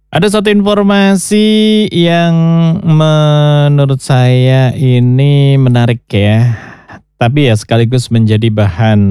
Ada satu informasi yang menurut saya ini menarik ya, tapi ya sekaligus menjadi bahan,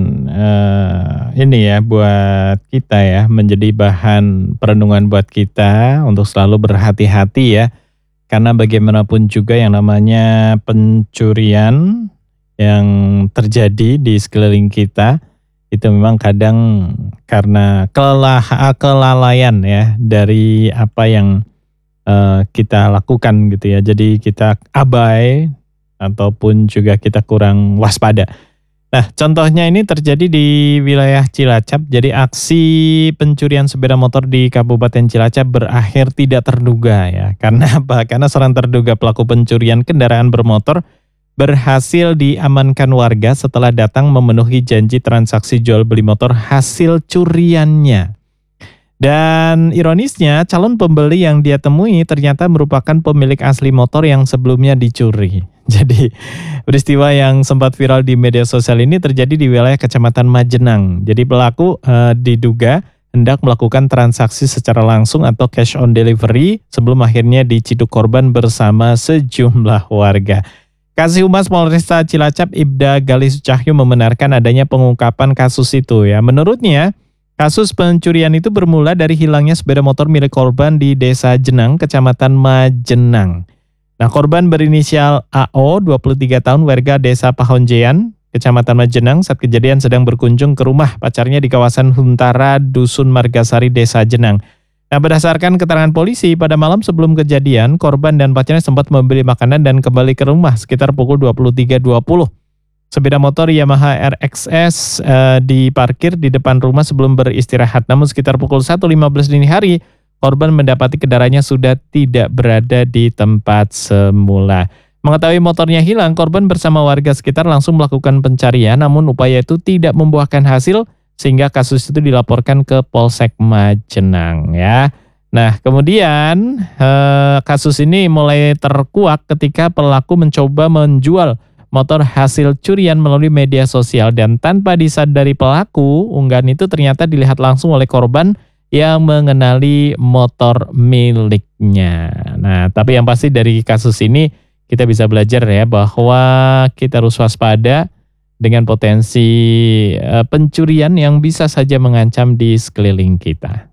ini ya buat kita ya, menjadi bahan perenungan buat kita untuk selalu berhati-hati ya. Karena bagaimanapun juga yang namanya pencurian yang terjadi di sekeliling kita, itu memang kadang karena kelalaian ya dari apa yang, kita lakukan gitu ya. Jadi kita abai ataupun juga kita kurang waspada. Nah, contohnya ini terjadi di wilayah Cilacap. Jadi aksi pencurian sepeda motor di Kabupaten Cilacap berakhir tidak terduga ya. Karena apa? Karena seorang terduga pelaku pencurian kendaraan bermotor berhasil diamankan warga setelah datang memenuhi janji transaksi jual beli motor hasil curiannya. Dan ironisnya, calon pembeli yang dia temui ternyata merupakan pemilik asli motor yang sebelumnya dicuri. Jadi, peristiwa yang sempat viral di media sosial ini terjadi di wilayah Kecamatan Majenang. Jadi pelaku diduga hendak melakukan transaksi secara langsung atau cash on delivery sebelum akhirnya diciduk korban bersama sejumlah warga. Kasih Humas Polresta Cilacap Ibda Galis Cahyo membenarkan adanya pengungkapan kasus itu ya. Menurutnya, kasus pencurian itu bermula dari hilangnya sepeda motor milik korban di Desa Jenang, Kecamatan Majenang. Nah, korban berinisial AO, 23 tahun, warga Desa Pahonjean, Kecamatan Majenang, saat kejadian sedang berkunjung ke rumah pacarnya di kawasan Huntara, Dusun Margasari, Desa Jenang. Nah, berdasarkan keterangan polisi, pada malam sebelum kejadian, korban dan pacarnya sempat membeli makanan dan kembali ke rumah sekitar pukul 23.20. Sepeda motor Yamaha RXS diparkir di depan rumah sebelum beristirahat. Namun sekitar pukul 1.15 dini hari, korban mendapati kendaraannya sudah tidak berada di tempat semula. Mengetahui motornya hilang, korban bersama warga sekitar langsung melakukan pencarian, namun upaya itu tidak membuahkan hasil, sehingga kasus itu dilaporkan ke Polsek Majenang ya. Nah, kemudian kasus ini mulai terkuak ketika pelaku mencoba menjual motor hasil curian melalui media sosial dan tanpa disadari pelaku, unggahan itu ternyata dilihat langsung oleh korban yang mengenali motor miliknya. Nah, tapi yang pasti dari kasus ini kita bisa belajar ya bahwa kita harus waspada dengan potensi pencurian yang bisa saja mengancam di sekeliling kita.